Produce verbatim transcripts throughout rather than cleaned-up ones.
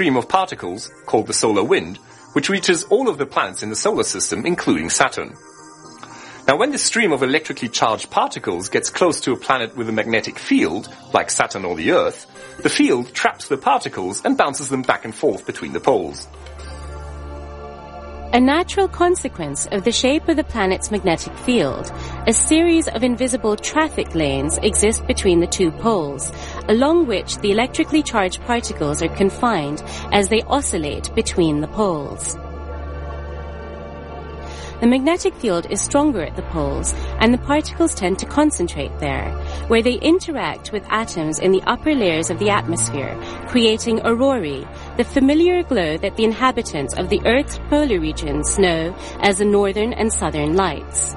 stream of particles, called the solar wind, which reaches all of the planets in the solar system, including Saturn. Now, when this stream of electrically charged particles gets close to a planet with a magnetic field, like Saturn or the Earth, the field traps the particles and bounces them back and forth between the poles. A natural consequence of the shape of the planet's magnetic field, a series of invisible traffic lanes exist between the two poles, along which the electrically charged particles are confined as they oscillate between the poles. The magnetic field is stronger at the poles, and the particles tend to concentrate there, where they interact with atoms in the upper layers of the atmosphere, creating aurorae, the familiar glow that the inhabitants of the Earth's polar regions know as the northern and southern lights.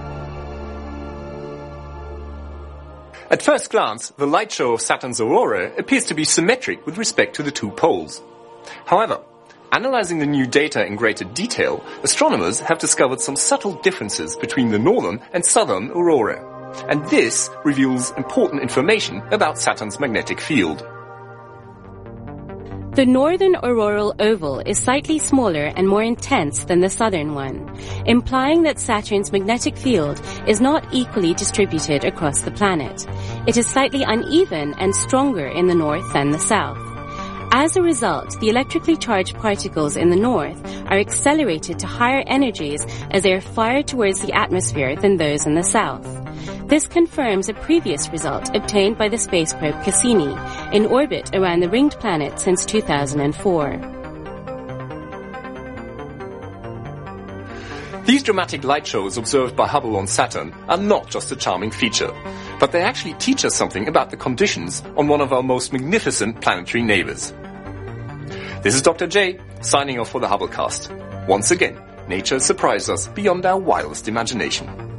At first glance, the light show of Saturn's aurora appears to be symmetric with respect to the two poles. However, analyzing the new data in greater detail, astronomers have discovered some subtle differences between the northern and southern aurora, and this reveals important information about Saturn's magnetic field. The northern auroral oval is slightly smaller and more intense than the southern one, implying that Saturn's magnetic field is not equally distributed across the planet. It is slightly uneven and stronger in the north than the south. As a result, the electrically charged particles in the north are accelerated to higher energies as they are fired towards the atmosphere than those in the south. This confirms a previous result obtained by the space probe Cassini in orbit around the ringed planet since two thousand four. These dramatic light shows observed by Hubble on Saturn are not just a charming feature, but they actually teach us something about the conditions on one of our most magnificent planetary neighbors. This is Doctor J, signing off for the Hubblecast. Once again, nature surprised us beyond our wildest imagination.